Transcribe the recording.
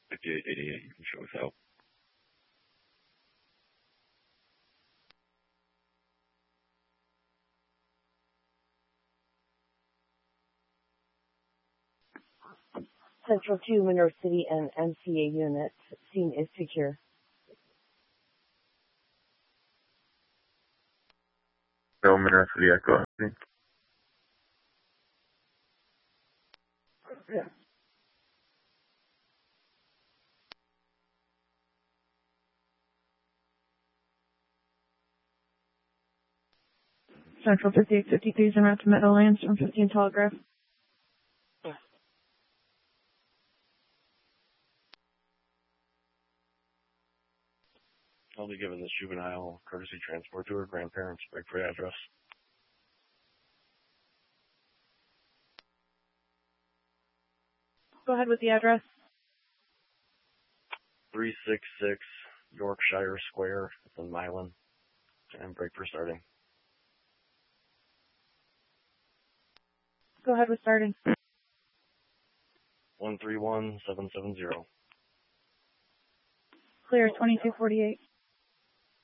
5888, you can show us out. Central 2, Monroe City and MCA units. Scene is secure. So, Monroe City Echo. Yeah. Central 5853 is en route to Meadowlands from 15 Telegraph. I'll be giving this juvenile courtesy transport to her grandparents. Break for address. Go ahead with the address. 366 Yorkshire Square. It's in Milan. And break for starting. Go ahead with starting. 131770. Clear 2248.